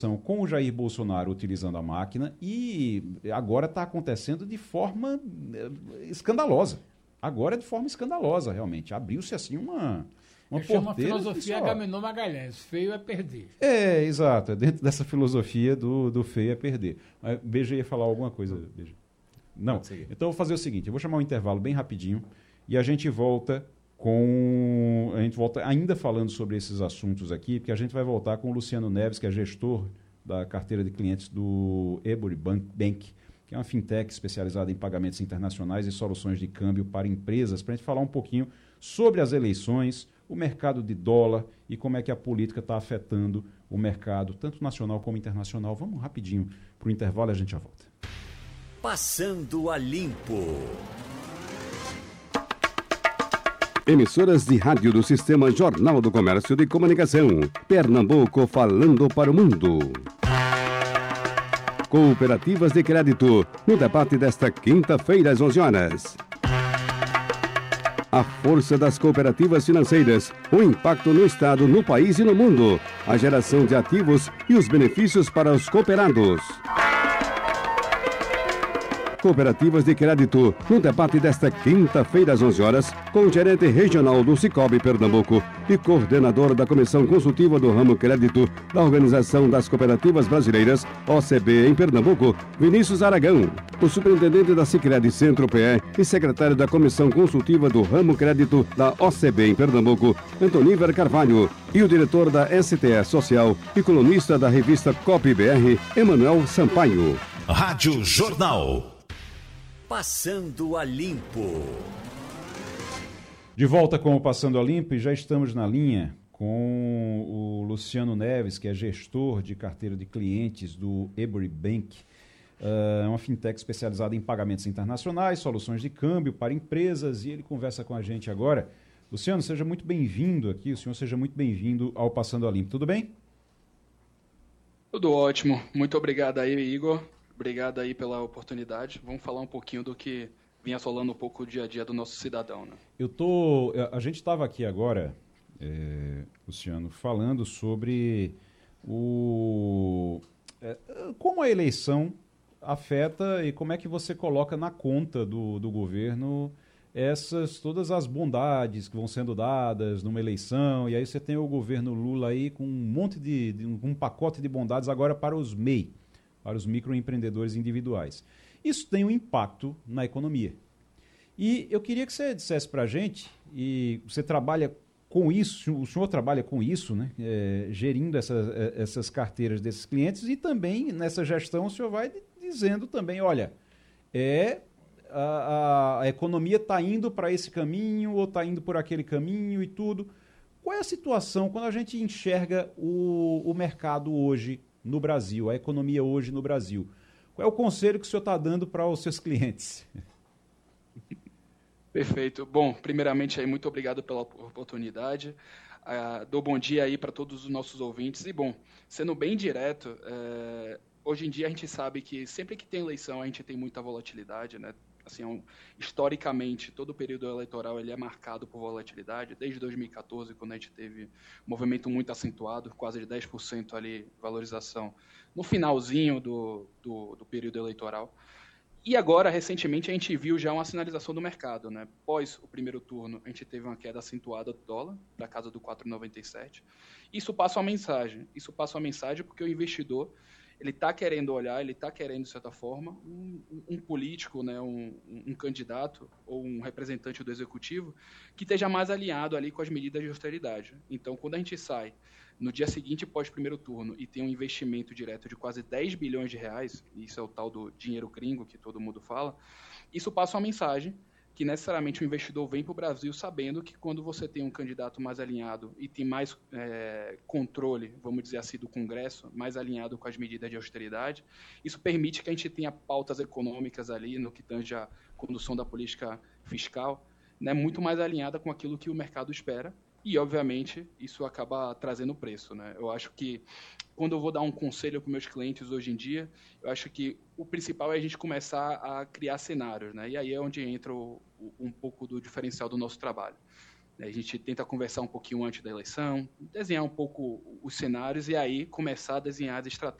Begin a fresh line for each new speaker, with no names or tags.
com o Jair Bolsonaro utilizando a máquina e agora está acontecendo de forma escandalosa. Agora é de forma escandalosa, realmente. Abriu-se assim uma
chama a
porteira.
filosofia Agamenon Magalhães, feio é perder.
Exato. É dentro dessa filosofia do feio é perder. Mas Beija ia falar alguma coisa, Beija. Não. Então eu vou fazer o seguinte, eu vou chamar um intervalo bem rapidinho e a gente volta ainda falando sobre esses assuntos aqui, porque a gente vai voltar com o Luciano Neves, que é gestor da carteira de clientes do Ebury Bank, que é uma fintech especializada em pagamentos internacionais e soluções de câmbio para empresas, para a gente falar um pouquinho sobre as eleições, o mercado de dólar e como é que a política está afetando o mercado, tanto nacional como internacional. Vamos rapidinho para o intervalo e a gente já volta.
Passando a Limpo.
Emissoras de rádio do Sistema Jornal do Comércio de Comunicação. Pernambuco falando para o mundo. Cooperativas de crédito, no debate desta quinta-feira às 11 horas. A força das cooperativas financeiras, o impacto no Estado, no país e no mundo, a geração de ativos e os benefícios para os cooperados. Cooperativas de crédito, no debate desta quinta-feira às 11 horas, com o gerente regional do Sicoob Pernambuco e coordenador da Comissão Consultiva do Ramo Crédito da Organização das Cooperativas Brasileiras, OCB, em Pernambuco, Vinícius Aragão, o superintendente da Sicredi Centro-PE e secretário da Comissão Consultiva do Ramo Crédito da OCB em Pernambuco, Antoníver Carvalho, e o diretor da STE Social e colunista da revista COP-BR, Emanuel Sampaio.
Rádio Jornal. Passando a Limpo.
De volta com o Passando a Limpo e já estamos na linha com o Luciano Neves, que é gestor de carteira de clientes do Ebury Bank. É uma fintech especializada em pagamentos internacionais, soluções de câmbio para empresas, e ele conversa com a gente agora. Luciano, seja muito bem-vindo aqui, o senhor seja muito bem-vindo ao Passando a Limpo. Tudo bem?
Tudo ótimo. Muito obrigado aí, Igor. Obrigado aí pela oportunidade. Vamos falar um pouquinho do que vinha assolando um pouco o dia a dia do nosso cidadão, né?
A gente estava aqui agora, Luciano, falando sobre como a eleição afeta e como é que você coloca na conta do governo todas as bondades que vão sendo dadas numa eleição, e aí você tem o governo Lula aí com um pacote de bondades agora para os MEI, para os microempreendedores individuais. Isso tem um impacto na economia. E eu queria que você dissesse para a gente, e você trabalha com isso, o senhor trabalha com isso, né? Gerindo essas carteiras desses clientes, e também nessa gestão o senhor vai dizendo também, olha, a economia está indo para esse caminho ou está indo por aquele caminho e tudo. Qual é a situação quando a gente enxerga o mercado hoje no Brasil, a economia hoje no Brasil? Qual é o conselho que o senhor está dando para os seus clientes?
Perfeito. Bom, primeiramente, aí, muito obrigado pela oportunidade. Dou bom dia aí para todos os nossos ouvintes. E, bom, sendo bem direto, hoje em dia a gente sabe que sempre que tem eleição a gente tem muita volatilidade, né? Assim, historicamente, todo o período eleitoral ele é marcado por volatilidade. Desde 2014, quando a gente teve um movimento muito acentuado, quase de 10% ali, valorização, no finalzinho do período eleitoral. E agora, recentemente, a gente viu já uma sinalização do mercado, né? Pós o primeiro turno, a gente teve uma queda acentuada do dólar, da casa do 4,97. Isso passa uma mensagem porque o investidor ele está querendo olhar, ele está querendo, de certa forma, um político, né, um candidato ou um representante do executivo que esteja mais alinhado ali com as medidas de austeridade. Então, quando a gente sai no dia seguinte, pós primeiro turno, e tem um investimento direto de quase 10 bilhões de reais, isso é o tal do dinheiro gringo que todo mundo fala, isso passa uma mensagem que necessariamente o investidor vem para o Brasil sabendo que quando você tem um candidato mais alinhado e tem mais controle, vamos dizer assim, do Congresso, mais alinhado com as medidas de austeridade, isso permite que a gente tenha pautas econômicas ali no que tange a condução da política fiscal, né, muito mais alinhada com aquilo que o mercado espera. E, obviamente, isso acaba trazendo preço, né? Eu acho que, quando eu vou dar um conselho para meus clientes hoje em dia, eu acho que o principal é a gente começar a criar cenários, né? E aí é onde entra um pouco do diferencial do nosso trabalho. A gente tenta conversar um pouquinho antes da eleição, desenhar um pouco os cenários e aí começar a desenhar as estratégias